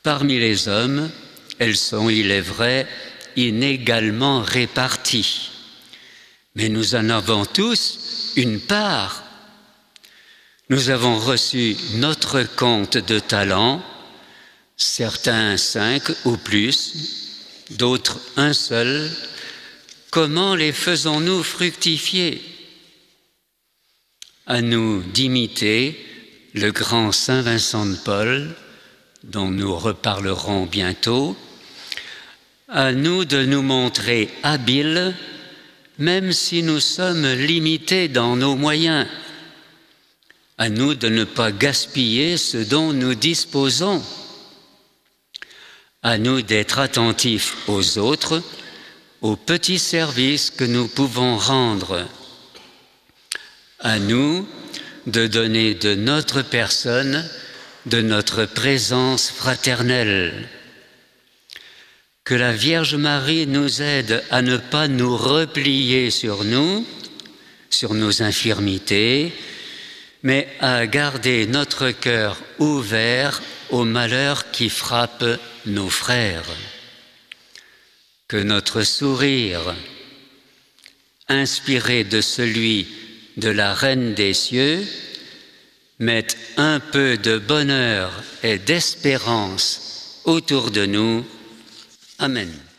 Parmi les hommes, elles sont, il est vrai, inégalement réparties. Mais nous en avons tous une part. Nous avons reçu notre compte de talents, certains 5 ou plus, d'autres un seul. Comment les faisons-nous fructifier? À nous d'imiter le grand saint Vincent de Paul, dont nous reparlerons bientôt, à nous de nous montrer habiles, même si nous sommes limités dans nos moyens, à nous de ne pas gaspiller ce dont nous disposons, à nous d'être attentifs aux autres, aux petits services que nous pouvons rendre, à nous de donner de notre personne, de notre présence fraternelle. Que la Vierge Marie nous aide à ne pas nous replier sur nous, sur nos infirmités, mais à garder notre cœur ouvert aux malheurs qui frappent nos frères. Que notre sourire, inspiré de celui de la Reine des cieux, mette un peu de bonheur et d'espérance autour de nous. Amen.